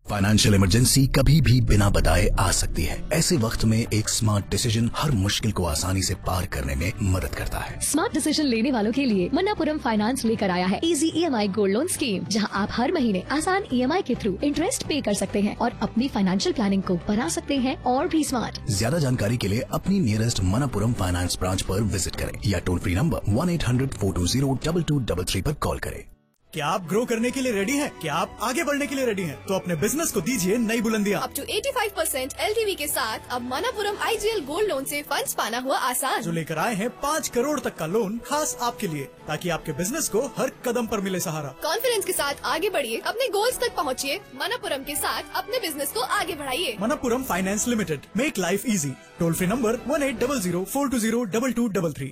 Financial emergency कभी भी बिना बताए आ सकती है। ऐसे वक्त में एक स्मार्ट डिसीजन हर मुश्किल को आसानी से पार करने में मदद करता है। स्मार्ट डिसीजन लेने वालों के लिए मन्नापुरम फाइनेंस लेकर आया है easy EMI gold loan scheme, जहां आप हर महीने आसान EMI के थ्रू इंटरेस्ट पे कर सकते हैं और अपनी फाइनेंशियल प्लानिंग को बना सकते हैं और भी स्मार्ट। ज्यादा जानकारी के लिए अपनी नियरेस्ट मन्नापुरम फाइनेंस ब्रांच पर विजिट करें या टोल फ्री नंबर 1-800-420-2233 पर कॉल करें। क्या आप ग्रो करने के लिए रेडी हैं? क्या आप आगे बढ़ने के लिए रेडी हैं? तो अपने बिजनेस को दीजिए नई बुलंदियां। अप टू 85% LTV के साथ अब मनापुरम IGL गोल्ड लोन से फंड्स पाना हुआ आसान। जो लेकर आए हैं 5 करोड़ तक का लोन खास आपके लिए, ताकि आपके बिजनेस को हर कदम पर मिले सहारा। कॉन्फिडेंस के साथ आगे बढ़िए, अपने गोल्स तक पहुँचिए। मनापुरम के साथ अपने बिजनेस को आगे बढ़ाइए। Manappuram finance limited, make life easy. Toll free number 1800-420-2233।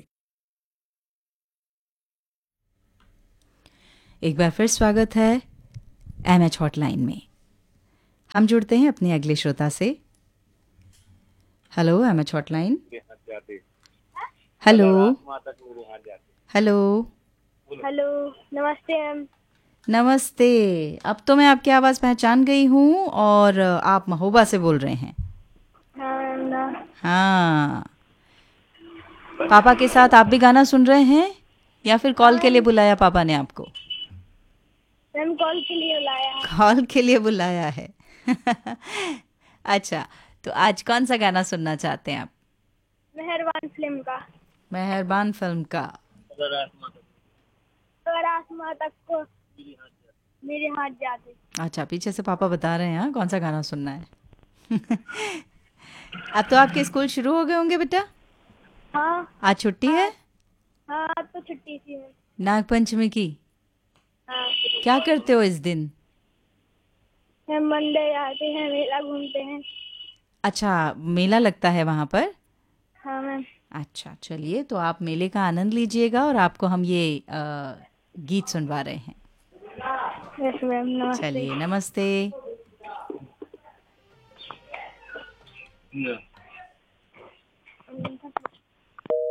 एक बार फिर स्वागत है MH हॉटलाइन में। हम जुड़ते हैं अपने अगले श्रोता से। Hello MH hotline. Hello hello hello, नमस्ते मैम। नमस्ते। अब तो मैं आपकी आवाज़ पहचान गई हूँ और आप महोबा से बोल रहे हैं। हाँ ना। हाँ, पापा के साथ आप भी गाना सुन रहे हैं या फिर कॉल के लिए बुलाया पापा ने आपको? मैम कॉल के लिए बुलाया। कॉल के लिए बुलाया है। अच्छा, तो आज कौन सा गाना सुनना चाहते हैं आप? मेहरबान फिल्म का। मेहरबान फिल्म का। अगर आसमां तक को मेरे हाथ जाते। अच्छा, पीछे से पापा बता रहे हैं हाँ कौन सा गाना सुनना है। अब तो आपके स्कूल शुरू हो गए होंगे बेटा? हाँ आज छुट्टी है? हाँ, अब तो छुट्टी थी मैम। नाग पंचमी की। हाँ क्या करते हो इस दिन? मैम मंदिर आते हैं, मेला घूमते हैं। अच्छा, मेला लगता है वहाँ पर? हाँ मैम। अच्छा, चलिए तो आप मेले का आनंद लीजिएगा और आपको हम ये गीत सुनवा रहे हैं। यस मैम, नमस्ते। चलिए, नमस्ते।